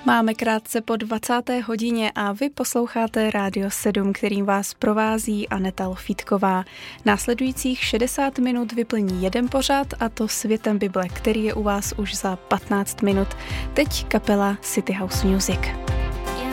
Máme krátce po 20. hodině a vy posloucháte Rádio 7, kterým vás provází Aneta Lofítková. Následujících 60 minut vyplní jeden pořad, a to Světem Bible, který je u vás už za 15 minut. Teď kapela City House Music.